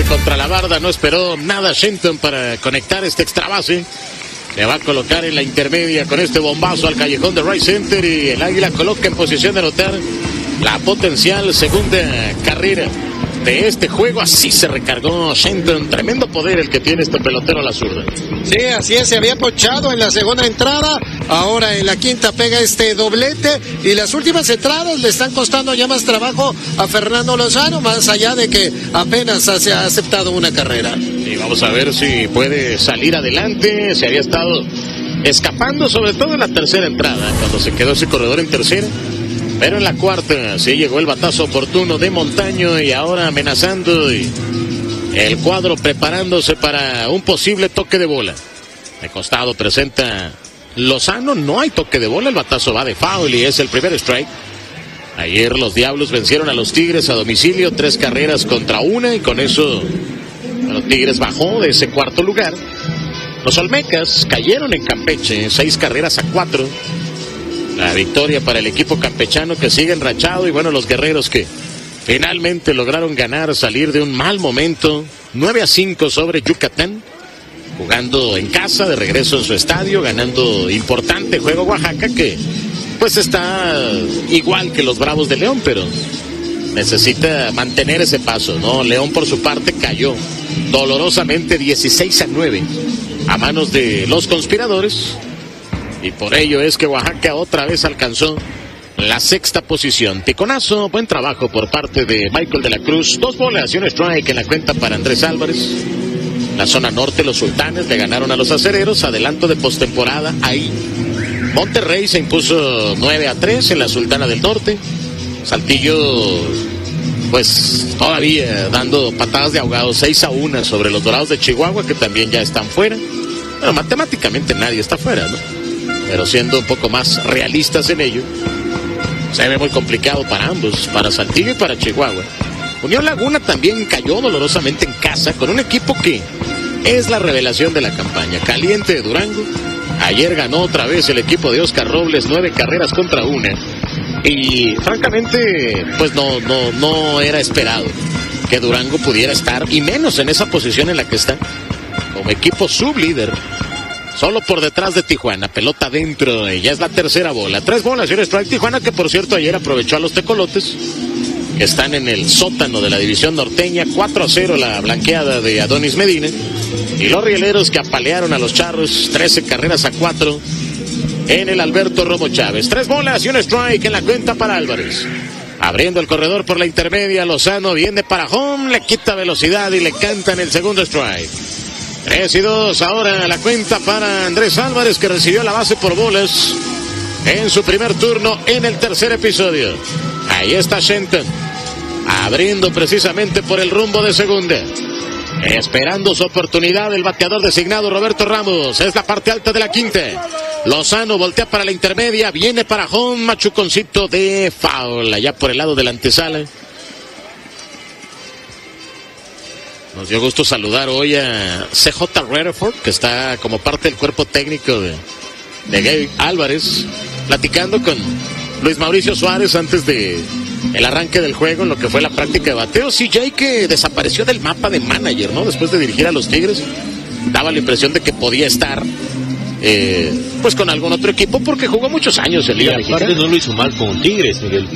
contra la barda, no esperó nada Shenton para conectar este extra base. Le va a colocar en la intermedia con este bombazo al callejón de right center y el Águila coloca en posición de anotar la potencial segunda carrera de este juego. Así se recargó Shenton. Tremendo poder el que tiene este pelotero a la zurda. Sí, así es, se había ponchado en la segunda entrada, ahora en la quinta pega este doblete y las últimas entradas le están costando ya más trabajo a Fernando Lozano, más allá de que apenas se ha aceptado una carrera. Y vamos a ver si puede salir adelante. Se había estado escapando, sobre todo en la tercera entrada, cuando se quedó ese corredor en tercera. Pero en la cuarta sí llegó el batazo oportuno de Montaño y ahora amenazando y el cuadro preparándose para un posible toque de bola. De costado presenta Lozano, no hay toque de bola, el batazo va de foul y es el primer strike. Ayer los Diablos vencieron a los Tigres a domicilio, 3 carreras contra 1 y con eso los Tigres bajó de ese cuarto lugar. Los Olmecas cayeron en Campeche, 6 carreras a 4. La victoria para el equipo campechano que sigue enrachado y bueno, los Guerreros que finalmente lograron ganar, salir de un mal momento, 9-5 sobre Yucatán, jugando en casa, de regreso en su estadio, ganando importante juego Oaxaca que pues está igual que los Bravos de León, pero necesita mantener ese paso, ¿no? León por su parte cayó dolorosamente 16-9 a manos de los conspiradores. Y por ello es que Oaxaca otra vez alcanzó la 6ª posición. Ticonazo, buen trabajo por parte de Michael de la Cruz. 2 bolas y un strike en la cuenta para Andrés Álvarez. La zona norte, los Sultanes le ganaron a los Acereros. Adelanto de postemporada ahí. Monterrey se impuso 9-3 en la Sultana del Norte. Saltillo, pues todavía dando patadas de ahogado, 6-1 sobre los Dorados de Chihuahua, que también ya están fuera. Bueno, matemáticamente nadie está fuera, ¿no? Pero siendo un poco más realistas en ello, se ve muy complicado para ambos, para Saltillo y para Chihuahua. Unión Laguna también cayó dolorosamente en casa con un equipo que es la revelación de la campaña. Caliente de Durango. Ayer ganó otra vez el equipo de Oscar Robles, 9 carreras contra 1. Y francamente, pues no era esperado que Durango pudiera estar, y menos en esa posición en la que está, como equipo sublíder. Solo por detrás de Tijuana, pelota adentro, y ya es la 3ª bola. 3 bolas y un strike. Tijuana que por cierto ayer aprovechó a los tecolotes, que están en el sótano de la división norteña. 4-0 la blanqueada de Adonis Medina. Y los rieleros que apalearon a los Charros, 13 carreras a 4 en el Alberto Romo Chávez. 3 bolas y un strike en la cuenta para Álvarez. Abriendo el corredor por la intermedia, Lozano viene para home, le quita velocidad y le cantan el segundo strike. 3-2 ahora la cuenta para Andrés Álvarez, que recibió la base por bolas en su primer turno en el tercer episodio. Ahí está Shenton, abriendo precisamente por el rumbo de segunda. Esperando su oportunidad el bateador designado Roberto Ramos. Es la parte alta de la quinta. Lozano voltea para la intermedia, viene para home, machuconcito de foul allá por el lado de la antesala. Nos dio gusto saludar hoy a CJ Rutherford, que está como parte del cuerpo técnico de Gabe Álvarez, platicando con Luis Mauricio Suárez antes de el arranque del juego en lo que fue la práctica de bateo. CJ que desapareció del mapa de manager, ¿no? Después de dirigir a los Tigres, daba la impresión de que podía estar pues con algún otro equipo porque jugó muchos años en Liga Mexicana. No lo hizo mal con Tigres, Miguel.